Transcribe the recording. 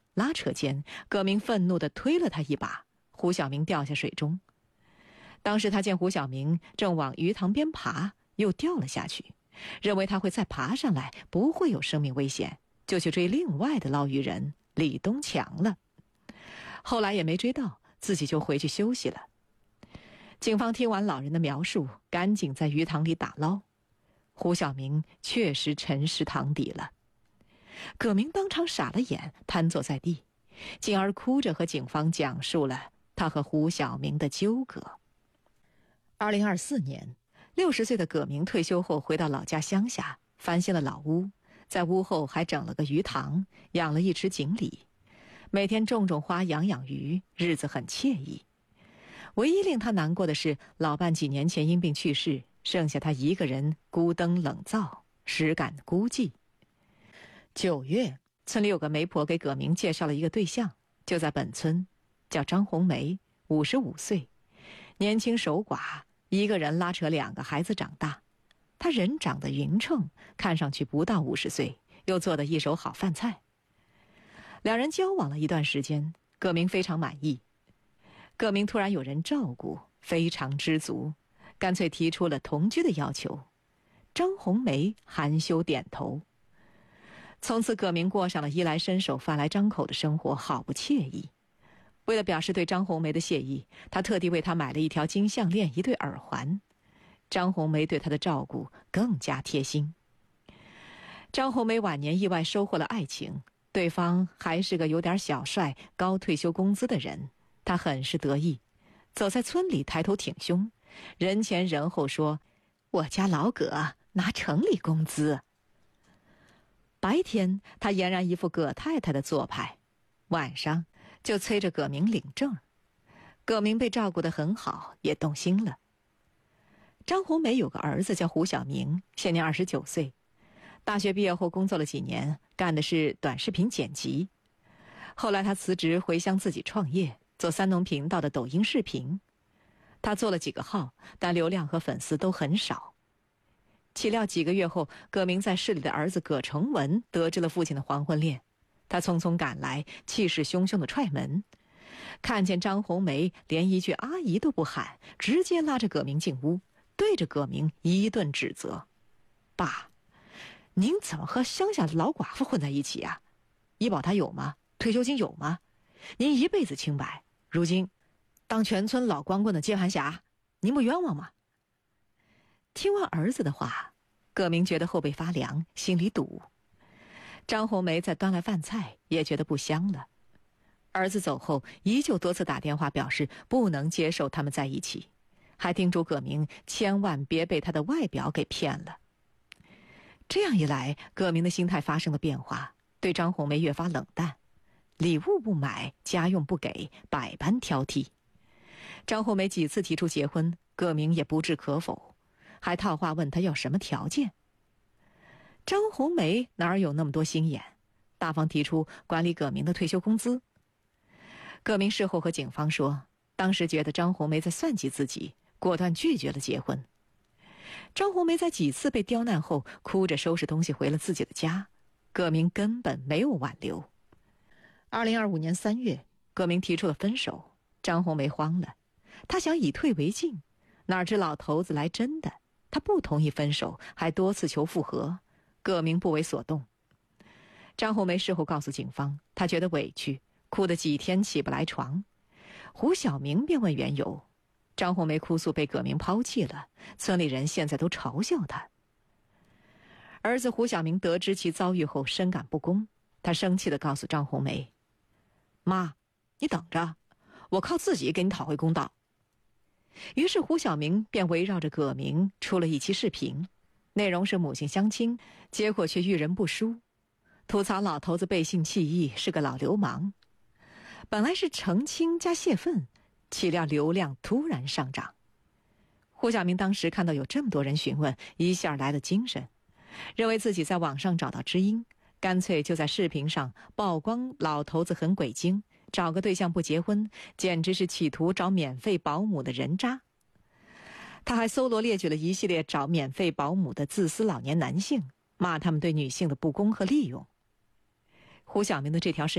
拉扯间，葛明愤怒地推了他一把，胡晓明掉下水中。当时他见胡晓明正往鱼塘边爬，又掉了下去，认为他会再爬上来，不会有生命危险，就去追另外的捞鱼人李东强了。后来也没追到，自己就回去休息了。警方听完老人的描述，赶紧在鱼塘里打捞。胡晓明确实沉尸塘底了。葛明当场傻了眼，瘫坐在地，进而哭着和警方讲述了他和胡晓明的纠葛。2024年，60岁的葛明退休后回到老家乡下，翻新了老屋，在屋后还整了个鱼塘，养了一池锦鲤，每天种种花，养养鱼，日子很惬意。唯一令他难过的是，老伴几年前因病去世，剩下他一个人孤灯冷灶，实感孤寂。9月，村里有个媒婆给葛明介绍了一个对象，就在本村，叫张红梅，55岁，年轻守寡，一个人拉扯2个孩子长大。他人长得匀称，看上去不到50岁，又做得一手好饭菜。两人交往了一段时间，葛明非常满意。葛明突然有人照顾，非常知足，干脆提出了同居的要求。张红梅含羞点头。从此葛明过上了衣来伸手饭来张口的生活，好不惬意。为了表示对张红梅的谢意，他特地为她买了一条金项链，一对耳环。张红梅对他的照顾更加贴心。张红梅晚年意外收获了爱情，对方还是个有点小帅、高退休工资的人，他很是得意，走在村里抬头挺胸，人前人后说：“我家老葛拿城里工资。”白天他俨然一副葛太太的做派，晚上就催着葛明领证。葛明被照顾得很好，也动心了。张红梅有个儿子叫胡晓明，现年29岁，大学毕业后工作了几年，干的是短视频剪辑。后来他辞职回乡自己创业，做三农频道的抖音视频。他做了几个号，但流量和粉丝都很少。岂料几个月后，葛明在市里的儿子葛成文得知了父亲的黄昏恋，他匆匆赶来，气势汹汹地踹门，看见张红梅连一句阿姨都不喊，直接拉着葛明进屋，对着葛明一顿指责：“爸，您怎么和乡下的老寡妇混在一起啊？医保他有吗？退休金有吗？您一辈子清白，如今当全村老光棍的接盘侠，您不冤枉吗？”听完儿子的话，葛明觉得后背发凉，心里堵。张红梅在端来饭菜，也觉得不香了。儿子走后，依旧多次打电话表示不能接受他们在一起，还叮嘱葛明千万别被他的外表给骗了。这样一来，葛明的心态发生了变化，对张红梅越发冷淡，礼物不买，家用不给，百般挑剔。张红梅几次提出结婚，葛明也不置可否，还套话问他要什么条件。张红梅哪儿有那么多心眼，大方提出管理葛明的退休工资。葛明事后和警方说，当时觉得张红梅在算计自己，果断拒绝了结婚。张红梅在几次被刁难后，哭着收拾东西回了自己的家，葛明根本没有挽留。2025年3月，葛明提出了分手，张红梅慌了，她想以退为进，哪知老头子来真的，他不同意分手，还多次求复合，葛明不为所动。张红梅事后告诉警方，她觉得委屈，哭得几天起不来床。胡晓明便问缘由，张红梅哭诉被葛明抛弃了，村里人现在都嘲笑她。儿子胡晓明得知其遭遇后深感不公，他生气地告诉张红梅：“妈，你等着，我靠自己给你讨回公道。”于是胡晓明便围绕着葛明出了一期视频，内容是母亲相亲，结果却遇人不淑，吐槽老头子背信弃义，是个老流氓。本来是澄清加泄愤，岂料流量突然上涨。胡晓明当时看到有这么多人询问，一下来了精神，认为自己在网上找到知音，干脆就在视频上曝光老头子很鬼精，找个对象不结婚，简直是企图找免费保姆的人渣。他还搜罗列举了一系列找免费保姆的自私老年男性，骂他们对女性的不公和利用。胡晓明的这条视频